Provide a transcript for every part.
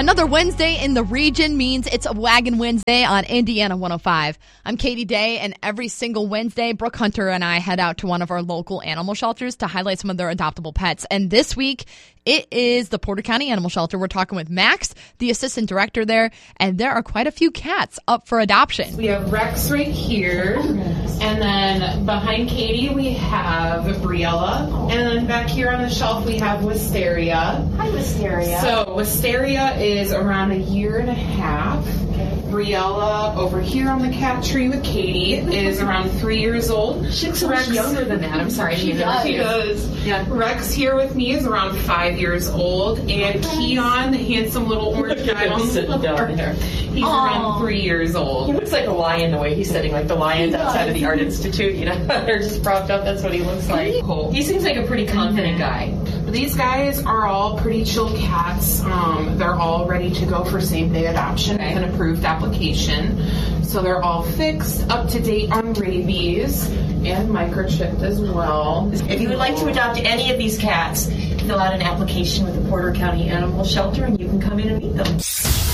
Another Wednesday in the region means it's a Wagon Wednesday on Indiana 105. I'm Katie Day, and every single Wednesday, Brooke Hunter and I head out to one of our local animal shelters to highlight some of their adoptable pets. And this week, it is the Porter County Animal Shelter. We're talking with Max, the assistant director there, and there are quite a few cats up for adoption. We have Rex right here, and then behind Katie we have Briella, and then back here on the shelf we have Wisteria. Hi, Wisteria. So Wisteria is around 1.5 years. Briella over here on the cat tree with Katie is around 3 years old. She looks so much younger than that. I'm sorry. She does. Yeah. Rex here with me is around 5 years old, and Keon, the handsome little orange guy on the floor, he's around 3 years old. He looks like a lion the way he's sitting, like the lions outside of the Art Institute. You know, they're just propped up. That's what he looks like. Cool. He seems like a pretty confident guy. These guys are all pretty chill cats. They're all ready to go for same-day adoption with an approved application. So they're all fixed, up to date on rabies, and microchipped as well. If you would like to adopt any of these cats, fill out an application with the Porter County Animal Shelter, and you can come in and meet them.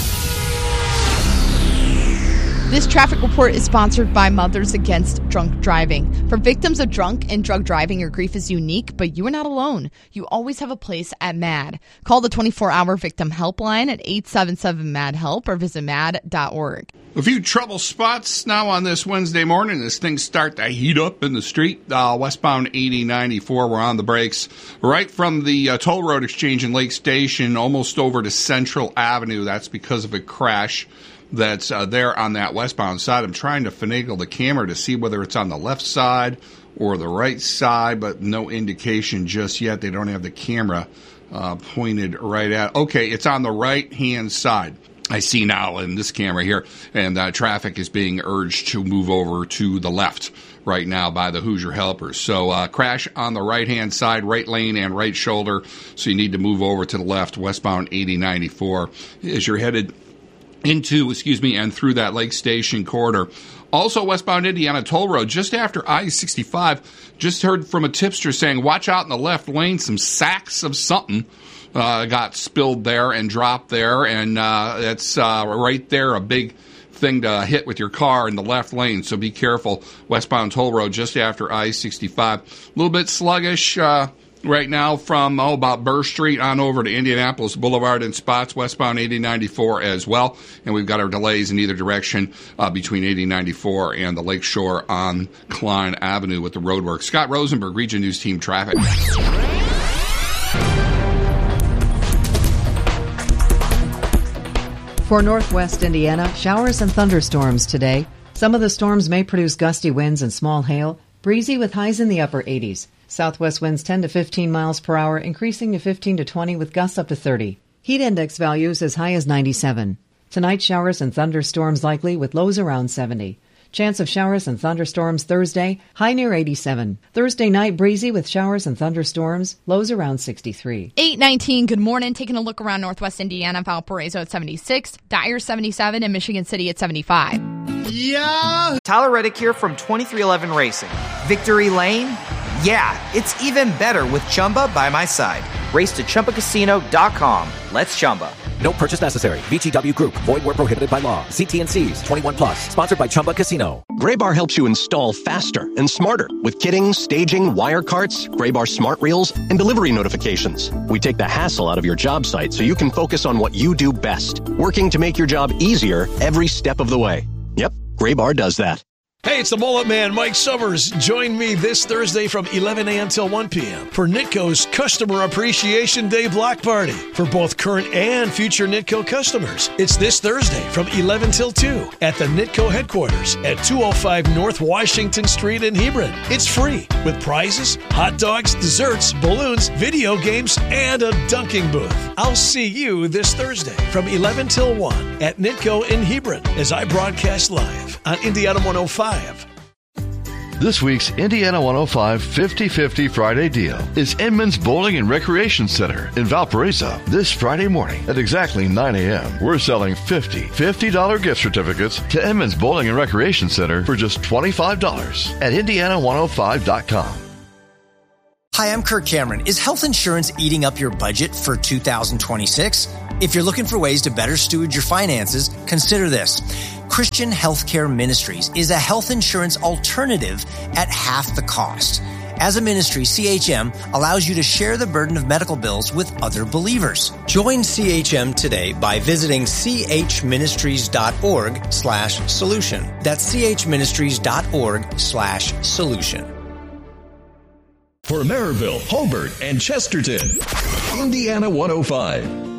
This traffic report is sponsored by Mothers Against Drunk Driving. For victims of drunk and drug driving, your grief is unique, but you are not alone. You always have a place at MAD. Call the 24-hour victim helpline at 877-MAD-HELP or visit mad.org. A few trouble spots now on this Wednesday morning as things start to heat up in the street. Westbound 8094, we're on the brakes. Right from the toll road exchange in Lake Station almost over to Central Avenue. That's because of a crash that's there on that westbound side. I'm trying to finagle the camera to see whether it's on the left side or the right side, but no indication just yet. They don't have the camera pointed right at. Okay, it's on the right-hand side. I see now in this camera here, and traffic is being urged to move over to the left right now by the Hoosier Helpers. So crash on the right-hand side, right lane and right shoulder, so you need to move over to the left, westbound 8094, as you're headed into, and through that Lake Station corridor. Also, westbound Indiana toll road, just after I-65, just heard from a tipster saying, watch out in the left lane, some sacks of something got spilled there and dropped there, and that's right there, a big thing to hit with your car in the left lane, so be careful. Westbound toll road just after I-65. A little bit sluggish right now from about Burr Street on over to Indianapolis Boulevard in spots, westbound 8094 as well. And we've got our delays in either direction between 8094 and the Lakeshore on Klein Avenue with the roadwork. Scott Rosenberg, Region News Team Traffic. For Northwest Indiana, showers and thunderstorms today. Some of the storms may produce gusty winds and small hail. Breezy with highs in the upper 80s. Southwest winds 10 to 15 miles per hour, increasing to 15 to 20 with gusts up to 30. Heat index values as high as 97. Tonight, showers and thunderstorms likely with lows around 70. Chance of showers and thunderstorms Thursday, high near 87. Thursday night, breezy with showers and thunderstorms, lows around 63. 8:19, good morning. Taking a look around Northwest Indiana, Valparaiso at 76, Dyer 77, and Michigan City at 75. Yeah! Tyler Reddick here from 2311 Racing. Victory Lane? Yeah, it's even better with Chumba by my side. Race to ChumbaCasino.com. Let's Chumba. No purchase necessary. VGW Group. Void where prohibited by law. See T&Cs. 21 plus. Sponsored by Chumba Casino. Graybar helps you install faster and smarter with kitting, staging, wire carts, Graybar smart reels, and delivery notifications. We take the hassle out of your job site so you can focus on what you do best, working to make your job easier every step of the way. Yep, Graybar does that. Hey, it's the Mullet Man, Mike Summers. Join me this Thursday from 11 a.m. till 1 p.m. for Nitco's Customer Appreciation Day Block Party for both current and future Nitco customers. It's this Thursday from 11 till 2 at the Nitco headquarters at 205 North Washington Street in Hebron. It's free with prizes, hot dogs, desserts, balloons, video games, and a dunking booth. I'll see you this Thursday from 11 till 1 at Nitco in Hebron as I broadcast live on Indiana 105. This week's Indiana 105 50-50 Friday deal is Edmonds Bowling and Recreation Center in Valparaiso. This Friday morning at exactly 9 a.m., we're selling $50 gift certificates to Edmonds Bowling and Recreation Center for just $25 at Indiana105.com. Hi, I'm Kirk Cameron. Is health insurance eating up your budget for 2026? If you're looking for ways to better steward your finances, consider this. Christian Healthcare Ministries is a health insurance alternative at half the cost. As a ministry, CHM allows you to share the burden of medical bills with other believers. Join CHM today by visiting chministries.org/solution. That's chministries.org/solution. For Maryville, Hobart, and Chesterton, Indiana 105.